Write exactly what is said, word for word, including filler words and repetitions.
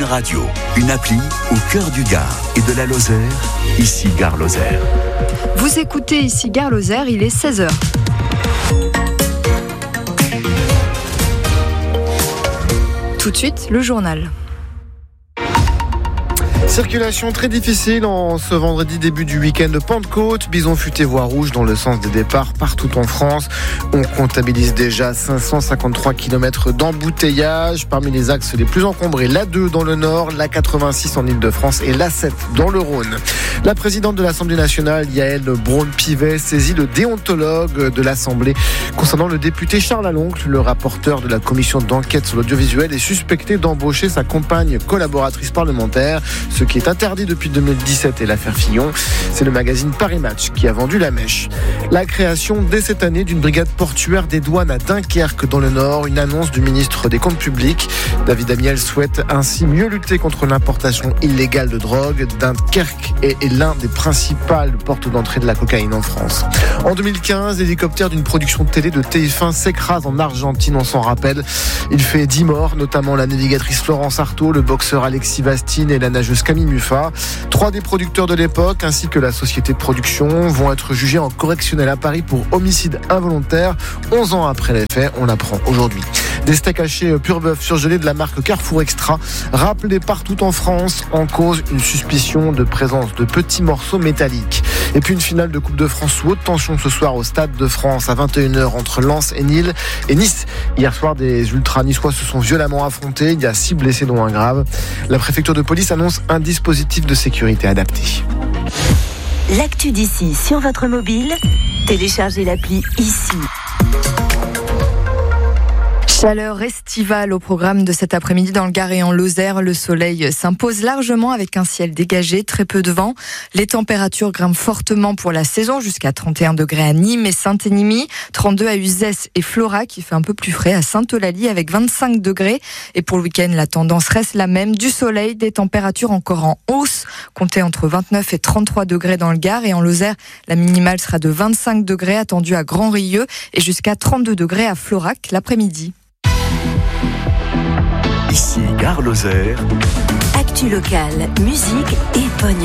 Radio, une appli au cœur du Gard et de la Lozère, ici Gare Lozère. Vous écoutez ici Gare Lozère, il est seize heures. Tout de suite, le journal. Circulation très difficile en ce vendredi début du week-end de Pentecôte. Bison futé voie rouge dans le sens des départs partout en France. On comptabilise déjà cinq cent cinquante-trois kilomètres d'embouteillage. Parmi les axes les plus encombrés, l'A deux dans le nord, l'A quatre-vingt-six en Ile-de-France et l'A sept dans le Rhône. La présidente de l'Assemblée nationale, Yaël Braun-Pivet, saisit le déontologue de l'Assemblée concernant le député Charles Aloncle. Le rapporteur de la commission d'enquête sur l'audiovisuel est suspecté d'embaucher sa compagne collaboratrice parlementaire. Ce qui est interdit depuis deux mille dix-sept et l'affaire Fillon. C'est le magazine Paris Match qui a vendu la mèche. La création dès cette année d'une brigade portuaire des douanes à Dunkerque dans le Nord, une annonce du ministre des Comptes publics. David Amiel souhaite ainsi mieux lutter contre l'importation illégale de drogue. Dunkerque est l'un des principales portes d'entrée de la cocaïne en France. En deux mille quinze, l'hélicoptère d'une production de télé de T F un s'écrase en Argentine, on s'en rappelle. Il fait dix morts, notamment la navigatrice Florence Artaud, le boxeur Alexis Vastine et la nageuse Camille Muffat. Trois des producteurs de l'époque, ainsi que la société de production, vont être jugés en correctionnel à Paris pour homicide involontaire. onze ans après les faits, on l'apprend aujourd'hui. Des steaks hachés pur bœuf surgelés de la marque Carrefour Extra, rappelés partout en France, en cause une suspicion de présence de petits morceaux métalliques. Et puis une finale de Coupe de France sous haute tension ce soir au Stade de France à vingt et une heures entre Lens et Nîmes et Nice. Hier soir, des ultras niçois se sont violemment affrontés. Il y a six blessés dont un grave. La préfecture de police annonce un dispositif de sécurité adapté. L'actu d'ici sur votre mobile, téléchargez l'appli ici. Chaleur estivale au programme de cet après-midi dans le Gard et en Lozère. Le soleil s'impose largement avec un ciel dégagé, très peu de vent. Les températures grimpent fortement pour la saison jusqu'à trente et un degrés à Nîmes et Saint-Émilion, trente-deux à Uzès et Florac qui fait un peu plus frais à Sainte-Eulalie avec vingt-cinq degrés. Et pour le week-end, la tendance reste la même. Du soleil, des températures encore en hausse, comptez entre vingt-neuf et trente-trois degrés dans le Gard et en Lozère. La minimale sera de vingt-cinq degrés attendue à Grand-Rieux et jusqu'à trente-deux degrés à Florac l'après-midi. Ici Gare Lozère. Actu locale, musique et pognon.